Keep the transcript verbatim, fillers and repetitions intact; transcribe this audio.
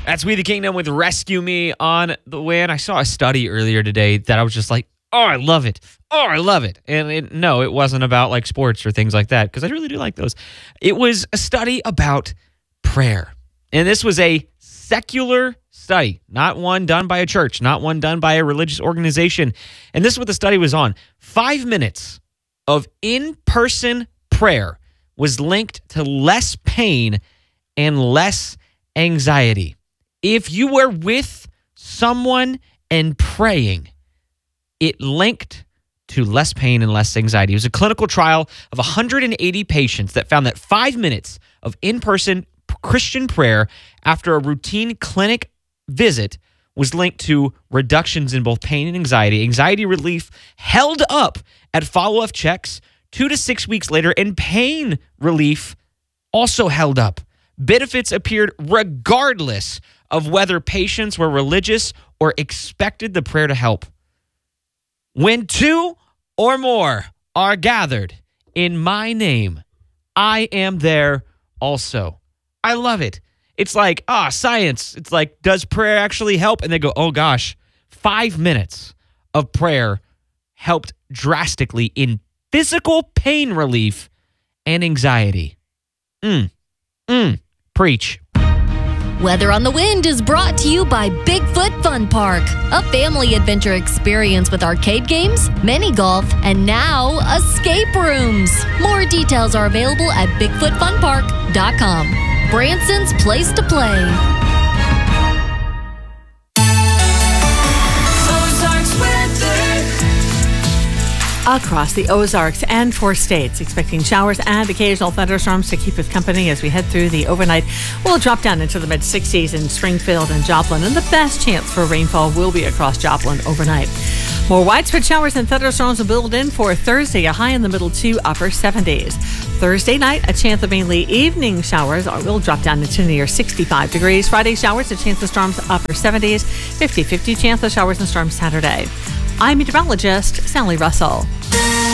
That's We the Kingdom with Rescue Me on the way. And I saw a study earlier today that I was just like, oh, I love it. Oh, I love it. And it, no, it wasn't about like sports or things like that, because I really do like those. It was a study about prayer. And this was a secular study, not one done by a church, not one done by a religious organization. And this is what the study was on. Five minutes of in-person prayer was linked to less pain and less anxiety. If you were with someone and praying, it linked to less pain and less anxiety. It was a clinical trial of one hundred eighty patients that found that five minutes of in-person Christian prayer after a routine clinic visit was linked to reductions in both pain and anxiety. Anxiety relief held up at follow-up checks two to six weeks later, and pain relief also held up. Benefits appeared regardless of whether patients were religious or expected the prayer to help. When two or more are gathered in my name, I am there also. I love it. It's like, ah, science. It's like, does prayer actually help? And they go, oh gosh, five minutes of prayer helped drastically in physical pain relief and anxiety. Mm, mm, preach. Weather on the Wind is brought to you by Bigfoot Fun Park, a family adventure experience with arcade games, mini golf, and now escape rooms. More details are available at bigfoot fun park dot com. Branson's place to play. Across the Ozarks and four states, expecting showers and occasional thunderstorms to keep us company as we head through the overnight. We'll drop down into the mid-sixties in Springfield and Joplin, and the best chance for rainfall will be across Joplin overnight. More widespread showers and thunderstorms will build in for Thursday, a high in the middle to upper seventies. Thursday night, a chance of mainly evening showers will drop down into near sixty-five degrees. Friday showers, a chance of storms upper seventies. fifty-fifty chance of showers and storms Saturday. I'm meteorologist Sally Russell.